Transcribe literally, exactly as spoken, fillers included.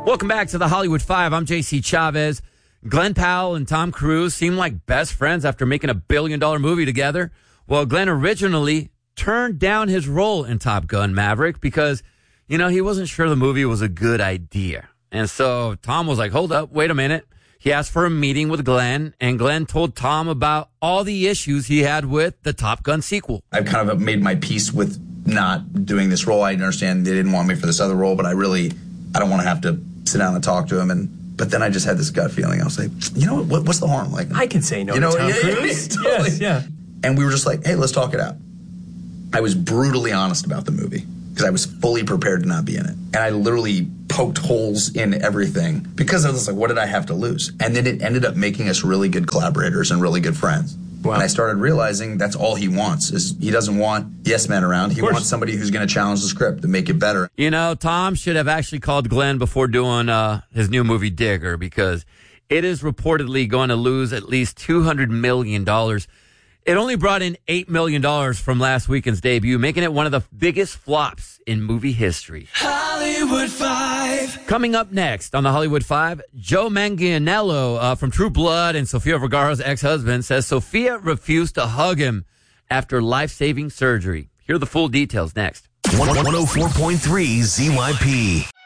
Welcome back to the Hollywood Five. I'm J C Chavez. Glenn Powell and Tom Cruise seem like best friends after making a billion-dollar movie together. Well, Glenn originally turned down his role in Top Gun Maverick because, you know, he wasn't sure the movie was a good idea. And so Tom was like, hold up, wait a minute. He asked for a meeting with Glenn, and Glenn told Tom about all the issues he had with the Top Gun sequel. I've kind of made my peace with not doing this role. I understand they didn't want me for this other role, but I really, I don't want to have to sit down and talk to him. And but then I just had this gut feeling. I was like, you know what? What's the harm? Like, I can say no you know, to Tom yeah, Cruise. Yeah, totally. Yes, yeah. And we were just like, hey, let's talk it out. I was brutally honest about the movie because I was fully prepared to not be in it. And I literally poked holes in everything because I was like, what did I have to lose? And then it ended up making us really good collaborators and really good friends. Wow. And I started realizing that's all he wants is he doesn't want yes men around. He wants somebody who's going to challenge the script and make it better. You know, Tom should have actually called Glenn before doing uh, his new movie Digger because it is reportedly going to lose at least two hundred million dollars. It only brought in eight million dollars from last weekend's debut, making it one of the biggest flops in movie history. Hollywood Five. Coming up next on the Hollywood Five, Joe Manganiello uh, from True Blood and Sofia Vergara's ex-husband says Sofia refused to hug him after life-saving surgery. Here are the full details next. one oh four point three Z Y P.